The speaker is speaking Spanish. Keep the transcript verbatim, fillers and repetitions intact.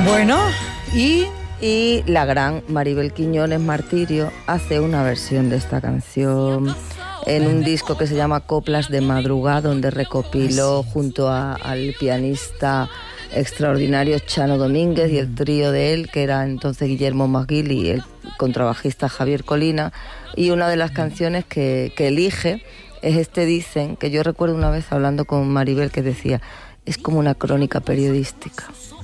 Bueno, y... Y la gran Maribel Quiñones Martirio hace una versión de esta canción en un disco que se llama Coplas de Madrugada, donde recopiló junto a, al pianista extraordinario Chano Domínguez y el trío de él, que era entonces Guillermo Maguil y el contrabajista Javier Colina. Y una de las canciones que, que elige es este Dicen, que yo recuerdo una vez hablando con Maribel que decía, es como una crónica periodística.